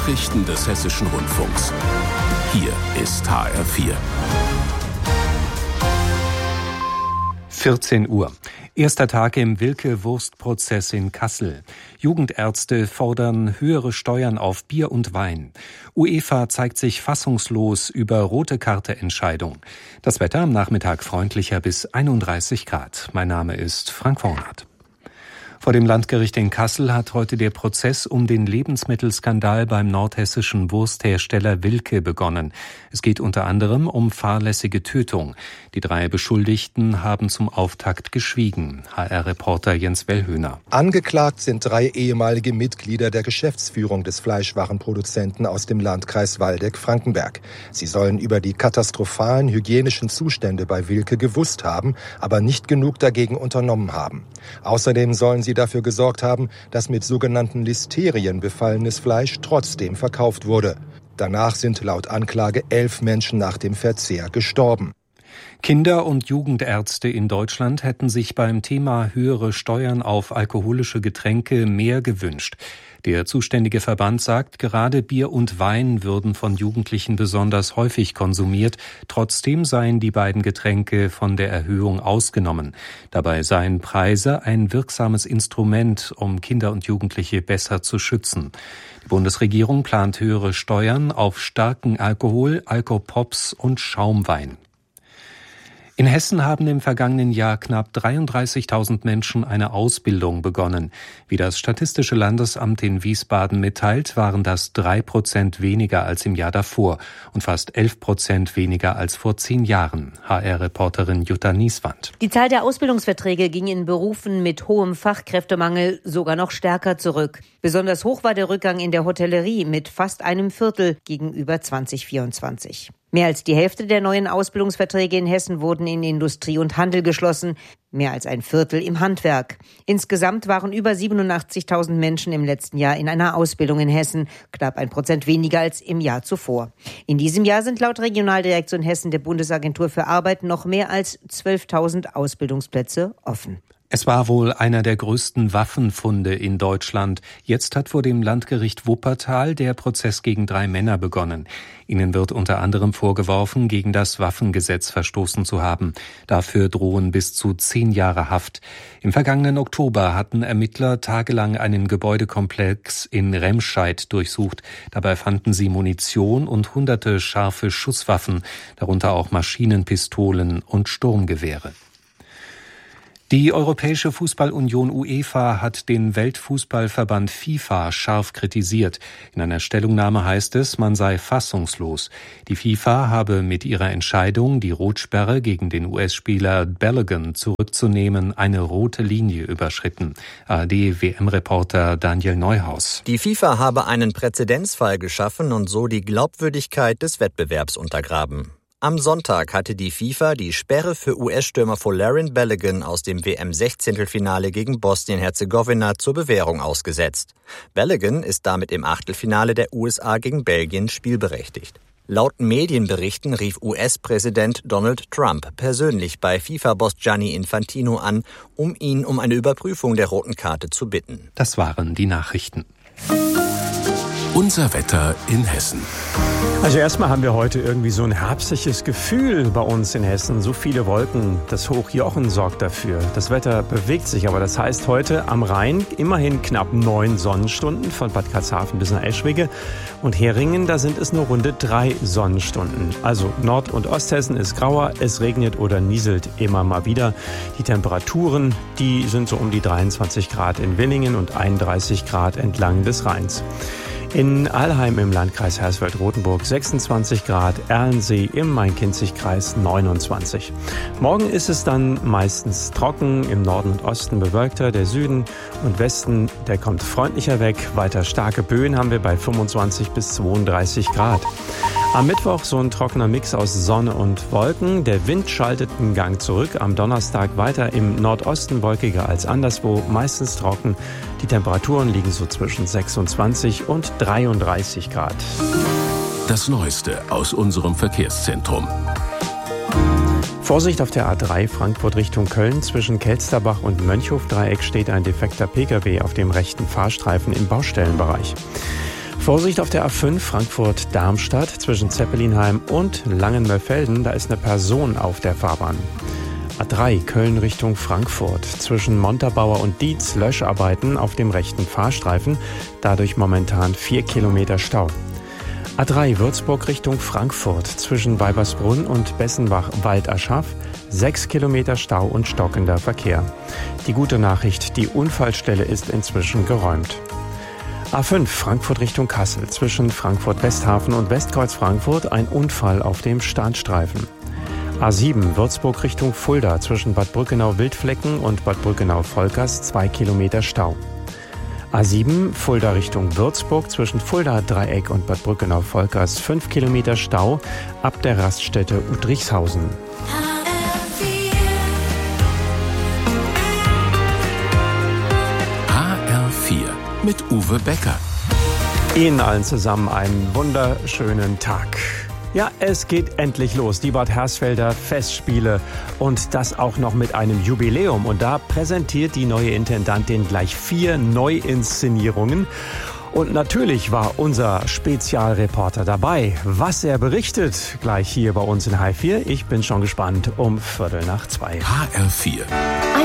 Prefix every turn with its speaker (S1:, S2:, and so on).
S1: Nachrichten des Hessischen Rundfunks. Hier ist HR4.
S2: 14 Uhr. Erster Tag im Wilke-Wurst-Prozess in Kassel. Jugendärzte fordern höhere Steuern auf Bier und Wein. UEFA zeigt sich fassungslos über rote Karte-Entscheidung. Das Wetter am Nachmittag freundlicher bis 31 Grad. Mein Name ist Frank Vornert. Vor dem Landgericht in Kassel hat heute der Prozess um den Lebensmittelskandal beim nordhessischen Wursthersteller Wilke begonnen. Es geht unter anderem um fahrlässige Tötung. Die 3 Beschuldigten haben zum Auftakt geschwiegen. HR-Reporter Jens Wellhöhner.
S3: Angeklagt sind 3 ehemalige Mitglieder der Geschäftsführung des Fleischwarenproduzenten aus dem Landkreis Waldeck-Frankenberg. Sie sollen über die katastrophalen hygienischen Zustände bei Wilke gewusst haben, aber nicht genug dagegen unternommen haben. Außerdem sollen sie dafür gesorgt haben, dass mit sogenannten Listerien befallenes Fleisch trotzdem verkauft wurde. Danach sind laut Anklage 11 Menschen nach dem Verzehr gestorben.
S2: Kinder- und Jugendärzte in Deutschland hätten sich beim Thema höhere Steuern auf alkoholische Getränke mehr gewünscht. Der zuständige Verband sagt, gerade Bier und Wein würden von Jugendlichen besonders häufig konsumiert. Trotzdem seien die beiden Getränke von der Erhöhung ausgenommen. Dabei seien Preise ein wirksames Instrument, um Kinder und Jugendliche besser zu schützen. Die Bundesregierung plant höhere Steuern auf starken Alkohol, Alkopops und Schaumwein. In Hessen haben im vergangenen Jahr knapp 33.000 Menschen eine Ausbildung begonnen. Wie das Statistische Landesamt in Wiesbaden mitteilt, waren das 3% weniger als im Jahr davor und fast 11% weniger als vor 10 Jahren. HR-Reporterin Jutta Nieswand.
S4: Die Zahl der Ausbildungsverträge ging in Berufen mit hohem Fachkräftemangel sogar noch stärker zurück. Besonders hoch war der Rückgang in der Hotellerie mit fast einem Viertel gegenüber 2024. Mehr als die Hälfte der neuen Ausbildungsverträge in Hessen wurden in Industrie und Handel geschlossen, mehr als ein Viertel im Handwerk. Insgesamt waren über 87.000 Menschen im letzten Jahr in einer Ausbildung in Hessen, knapp 1% weniger als im Jahr zuvor. In diesem Jahr sind laut Regionaldirektion Hessen der Bundesagentur für Arbeit noch mehr als 12.000 Ausbildungsplätze offen.
S2: Es war wohl einer der größten Waffenfunde in Deutschland. Jetzt hat vor dem Landgericht Wuppertal der Prozess gegen 3 Männer begonnen. Ihnen wird unter anderem vorgeworfen, gegen das Waffengesetz verstoßen zu haben. Dafür drohen bis zu 10 Jahre Haft. Im vergangenen Oktober hatten Ermittler tagelang einen Gebäudekomplex in Remscheid durchsucht. Dabei fanden sie Munition und hunderte scharfe Schusswaffen, darunter auch Maschinenpistolen und Sturmgewehre. Die Europäische Fußballunion UEFA hat den Weltfußballverband FIFA scharf kritisiert. In einer Stellungnahme heißt es, man sei fassungslos. Die FIFA habe mit ihrer Entscheidung, die Rotsperre gegen den US-Spieler Balogun zurückzunehmen, eine rote Linie überschritten. ARD-WM-Reporter Daniel Neuhaus.
S5: Die FIFA habe einen Präzedenzfall geschaffen und so die Glaubwürdigkeit des Wettbewerbs untergraben. Am Sonntag hatte die FIFA die Sperre für US-Stürmer Folarin Balogun aus dem WM-16-Finale gegen Bosnien-Herzegowina zur Bewährung ausgesetzt. Balogun ist damit im Achtelfinale der USA gegen Belgien spielberechtigt. Laut Medienberichten rief US-Präsident Donald Trump persönlich bei FIFA-Boss Gianni Infantino an, um ihn um eine Überprüfung der roten Karte zu bitten.
S2: Das waren die Nachrichten.
S1: Unser Wetter in Hessen.
S6: Also erstmal haben wir heute irgendwie so ein herbstliches Gefühl bei uns in Hessen. So viele Wolken, das Hochjochen sorgt dafür. Das Wetter bewegt sich, aber das heißt heute am Rhein immerhin knapp 9 Sonnenstunden von Bad Karlshafen bis nach Eschwege. Und Heringen, da sind es nur runde 3 Sonnenstunden. Also Nord- und Osthessen ist grauer, es regnet oder nieselt immer mal wieder. Die Temperaturen, die sind so um die 23 Grad in Willingen und 31 Grad entlang des Rheins. In Alheim im Landkreis Hersfeld-Rotenburg 26 Grad, Erlensee im Main-Kinzig-Kreis 29. Morgen ist es dann meistens trocken, im Norden und Osten bewölkter, der Süden und Westen, der kommt freundlicher weg. Weiter starke Böen haben wir bei 25 bis 32 Grad. Am Mittwoch so ein trockener Mix aus Sonne und Wolken. Der Wind schaltet einen Gang zurück. Am Donnerstag weiter im Nordosten wolkiger als anderswo, meistens trocken. Die Temperaturen liegen so zwischen 26 und 33 Grad.
S1: Das Neueste aus unserem Verkehrszentrum.
S6: Vorsicht auf der A3 Frankfurt Richtung Köln. Zwischen Kelsterbach und Mönchhofdreieck steht ein defekter Pkw auf dem rechten Fahrstreifen im Baustellenbereich. Vorsicht auf der A5 Frankfurt-Darmstadt zwischen Zeppelinheim und Langenmörfelden. Da ist eine Person auf der Fahrbahn. A3 Köln Richtung Frankfurt zwischen Montabaur und Dietz Löscharbeiten auf dem rechten Fahrstreifen. Dadurch momentan 4 Kilometer Stau. A3 Würzburg Richtung Frankfurt zwischen Weibersbrunn und Bessenbach-Waldaschaf. 6 Kilometer Stau und stockender Verkehr. Die gute Nachricht, die Unfallstelle ist inzwischen geräumt. A5 Frankfurt Richtung Kassel zwischen Frankfurt-Westhafen und Westkreuz Frankfurt ein Unfall auf dem Startstreifen. A7 Würzburg Richtung Fulda zwischen Bad Brückenau-Wildflecken und Bad Brückenau-Volkers 2 Kilometer Stau. A7 Fulda Richtung Würzburg zwischen Fulda-Dreieck und Bad Brückenau-Volkers 5 Kilometer Stau ab der Raststätte Udrichshausen.
S1: Mit Uwe Becker.
S6: Ihnen allen zusammen einen wunderschönen Tag. Ja, es geht endlich los, die Bad Hersfelder Festspiele und das auch noch mit einem Jubiläum. Und da präsentiert die neue Intendantin gleich 4 Neuinszenierungen. Und natürlich war unser Spezialreporter dabei. Was er berichtet, gleich hier bei uns in H4. Ich bin schon gespannt um 1:15.
S1: HR4.